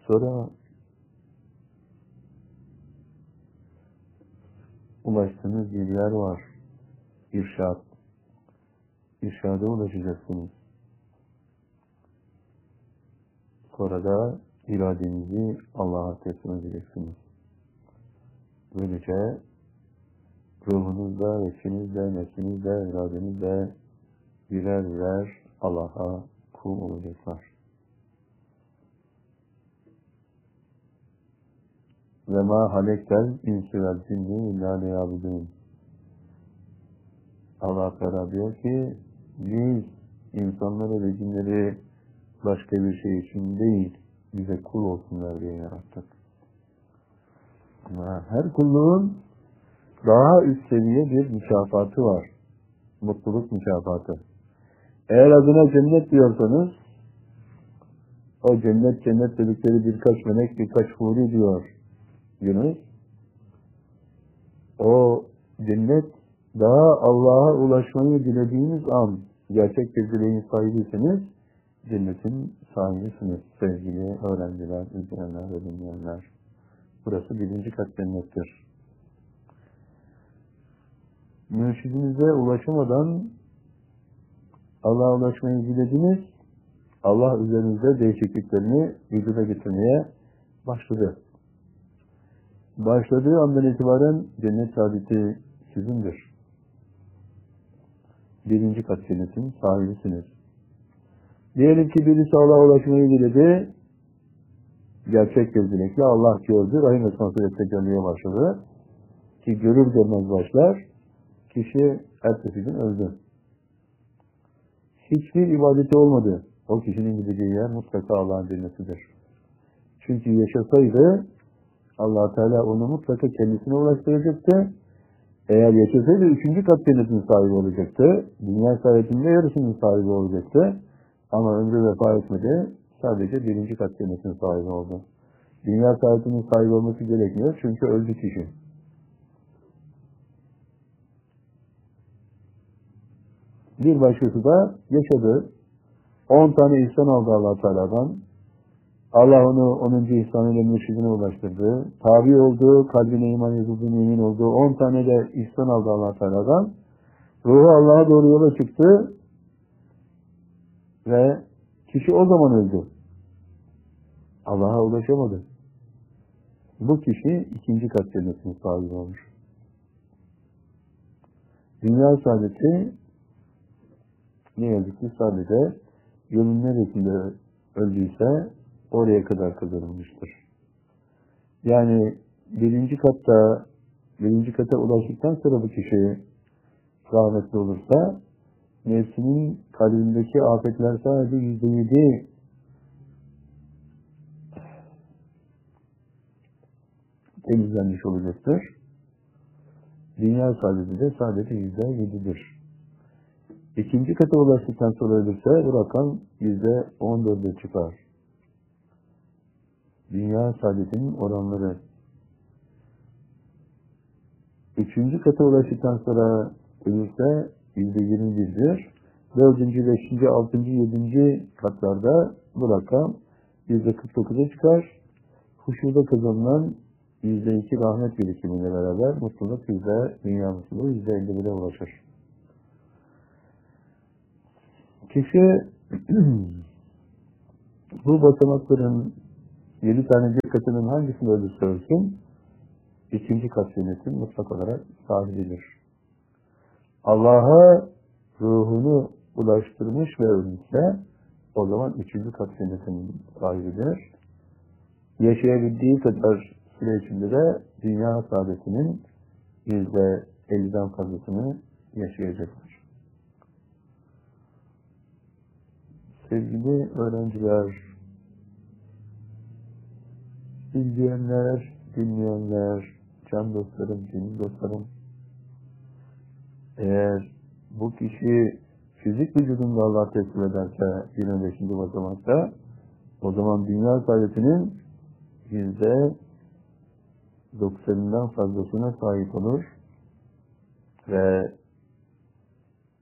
Sonra ulaştığınız bir yer var. İrşad. İrşada ulaşacaksınız. Sonra da iradenizi Allah'a teslim edeceksiniz. Böylece ruhunuzda, nefsinizde, nefsinizde, iradenizde birer birer Allah'a kul olacaklar. Ve ma halektel insi vel cinni illa liyabudun. Allah Teala diyor ki biz insanları ve cinleri başka bir şey için değil, bize kul olsunlar diye yarattık. Ama her kulluğun daha üst seviye bir mükafatı var. Mutluluk mükafatı. Eğer adına cennet diyorsanız, o cennet dedikleri birkaç melek, birkaç huri diyor Yunus. O cennet daha Allah'a ulaşmayı dilediğiniz an gerçek bir dileğin sahibiyseniz cennetin sahibisiniz sevgili öğrenciler, izleyenler ve dinleyenler. Burası 1. kat cennettir. Mürşidinize ulaşamadan Allah'a ulaşmayı dilediniz. Allah üzerinizde değişikliklerini vücuda getirmeye başladı. Başladığı andan itibaren cennet saadeti sizindir. 1. kat cennetin sahibisiniz. Diyelim ki birisi Allah'a ulaşmayı diledi. Gerçek bir dilekle Allah gördü. Rahim esmasıyla tecelliye başladı. Ki görür görmez başlar. Kişi ertesi gün öldü. Hiçbir ibadeti olmadı. O kişinin gideceği yer mutlaka Allah'ın cennetidir. Çünkü yaşasaydı Allah Teala onu mutlaka kendisine ulaştıracaktı. Eğer yaşasaydı 3. kat cennetin sahibi olacaktı. Dünya saadetinde yarısının sahibi olacaktı. Ama ömrü vefa etmedi. Sadece 1. kat cennetin sahibi oldu. Dünya saadetinin sahibi olması gerekmiyor. Çünkü öldü kişi. Bir başkası da yaşadı. 10 tane ihsan aldı Allah Teala'dan. Allah onu 10. ihsanıyla mürşidine ulaştırdı. Tabi oldu, kalbine iman yazıldığına emin oldu. 10 tane de ihsan aldı Allah Teala'dan. Ruhu Allah'a doğru yola çıktı ve kişi o zaman öldü. Allah'a ulaşamadı. Bu kişi 2. kat cennetin sahibi olmuş. Dünya saadeti ne yazık ki sadece yolun neresinde öldüyse oraya kadar kazanılmıştır. Yani 1. kata ulaştıktan sonra bu kişi rahmetli olursa nefsinin kalbindeki afetler sadece %7 temizlenmiş olacaktır. Dünya saadeti de sadece %7'dir. 2. kata ulaştıktan sonra ölürse bu rakam %14'e çıkar. Dünya saadetinin oranları. 3. kata ulaştıktan sonra ölürse %21'dir. 4., 5., 6., 7. katlarda bu rakam %49'a çıkar. Huşuda kazanılan %2 rahmet birikimiyle beraber mutluluk dünya mutluluğu %51'e ulaşır. Kişi bu basamakların 7 tane bir katının hangisini ölürse ölsün 2. kat cennetin mutlak olarak sahibidir. Allah'a ruhunu ulaştırmış ve ölmüşse o zaman 3. kat cennetin sahibidir. Yaşayabildiği kadar süre içinde de dünya saadetinin %50'den fazlasını yaşayacaktır. Sevgili öğrenciler, izleyenler, dinleyenler, can dostlarım, cin dostlarım, eğer bu kişi fizik vücudunda Allah teslim ederse 25. basamakta, o zaman dünya saadetinin %90'ından fazlasına sahip olur ve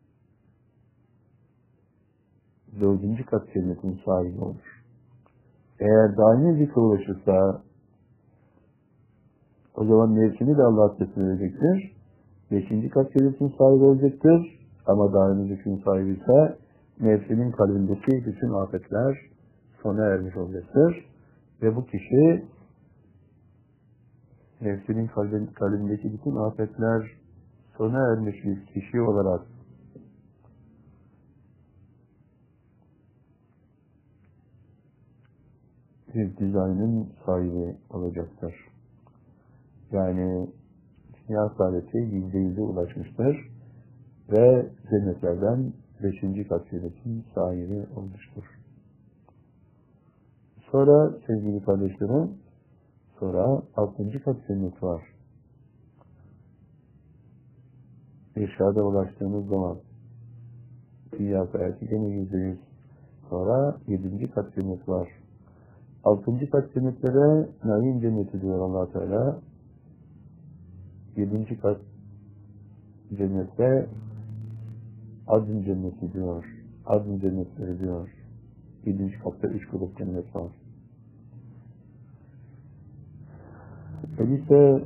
4. kat cennetin sahibi olur. Eğer daimi zikre ulaşırsa o zaman nefsini de Allah teslim edecektir. 5. kat kelimesinin sahibi olacaktır. Ama daimi zikrin sahibi ise nefsinin kalbindeki bütün afetler sona ermiş olacaktır. Ve bu kişi nefsinin kalbindeki bütün afetler sona ermiş bir kişi olarak bir dizaynın sahibi olacaktır. Yani dünya saadeti %100'e ulaşmıştır ve cennetlerden 5. kat cennetinin sahibi olmuştur. Sonra sevgili kardeşlerim, sonra 6. kat cennet var. İrşada ulaştığımız zaman dünya saadeti gene %100. Sonra 7. kat cennet var. 6. kat cennetlere naim cenneti diyor Allah Teala. 7. kat cennette adın cenneti diyor. Adın cennetleri diyor. 7. katta 3 grup cennet var. Öyleyse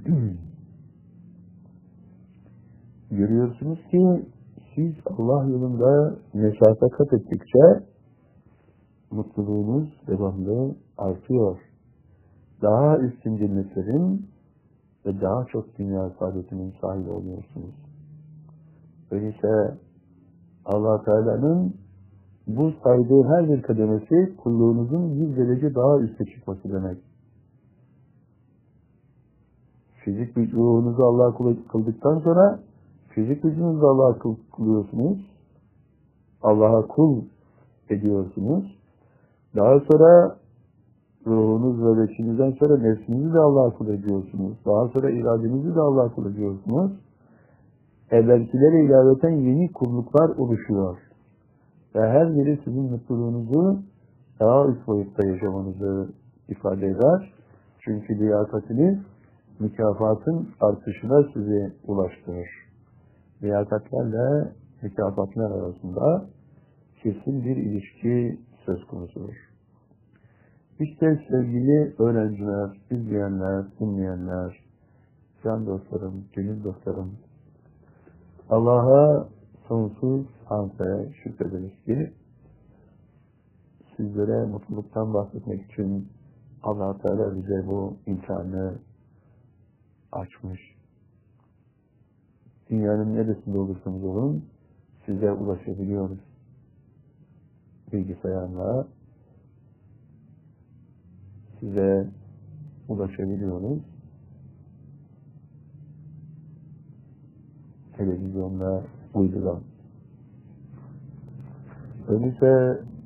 görüyorsunuz ki siz Allah yolunda mesafe kat ettikçe mutluluğunuz devamlı artıyor. Daha üstün cennetlerin ve daha çok dünya saadetinin sahibi oluyorsunuz. Öyleyse Allah Teala'nın bu saydığı her bir kademesi kulluğunuzun 100 derece daha üste çıkması demek. Fizik ruhunuzu Allah'a kıldıktan sonra fizik vücudunuzu Allah'a kılıyorsunuz. Allah'a kul ediyorsunuz. Daha sonra ruhunuz ve beşinizden sonra nefsinizi de Allah'a kul ediyorsunuz. Daha sonra iradenizi de Allah'a kul ediyorsunuz. Evvelkilere ilaveten yeni kulluklar oluşuyor. Ve her biri sizin mutluluğunuzu daha üst boyutta yaşamanızı ifade eder. Çünkü liyakatiniz mükafatın artışına sizi ulaştırır. Liyakatlerle mükafatlar arasında kesin bir ilişki söz konusudur. İşte sevgili öğrenciler, izleyenler, dinleyenler, can dostlarım, gönül dostlarım, Allah'a sonsuz hamd ve şükrederiz ki sizlere mutluluktan bahsetmek için Allah Teala bize bu imkanı açmış. Dünyanın neresinde olursanız olun size ulaşabiliyoruz. Bilgisayarla size ulaşabiliyoruz. Televizyonla uydudan. Öyleyse